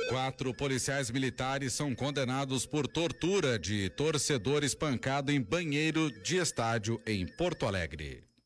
4 policiais militares são condenados por tortura de torcedor espancado em banheiro de estádio em Porto Alegre.